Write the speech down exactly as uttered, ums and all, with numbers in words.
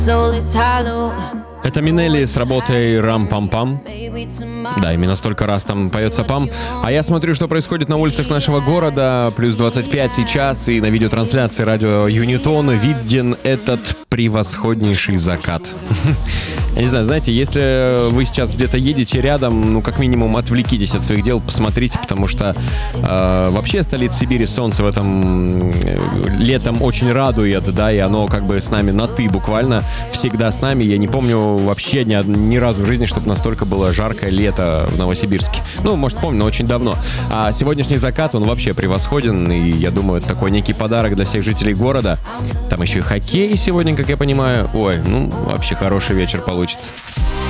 Это Минелли с работой «Рам-пам-пам». Да, именно столько раз там поется «пам». А я смотрю, что происходит на улицах нашего города. Плюс двадцать пять сейчас, и на видеотрансляции радио Юнитон виден этот превосходнейший закат. Я не знаю, знаете, если вы сейчас где-то едете рядом, ну, как минимум, отвлекитесь от своих дел, посмотрите, потому что э, вообще столица Сибири солнце в этом э, летом очень радует, да, и оно как бы с нами на «ты» буквально всегда с нами. Я не помню вообще ни, ни разу в жизни, чтобы настолько было жаркое лето в Новосибирске. Ну, может, помню, но очень давно. А сегодняшний закат, он вообще превосходен, и я думаю, это такой некий подарок для всех жителей города. Там еще и хоккей сегодня, как я понимаю. Ой, ну, вообще хороший вечер получится.